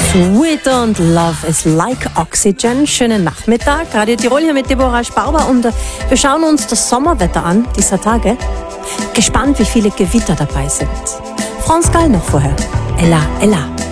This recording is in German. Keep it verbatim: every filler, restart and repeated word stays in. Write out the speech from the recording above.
Sweeter und Love is like Oxygen. Schönen Nachmittag. Radio Tirol hier mit Deborah Spauber und wir schauen uns das Sommerwetter an dieser Tage. Gespannt, wie viele Gewitter dabei sind. Franz Gall noch vorher. Ella, Ella.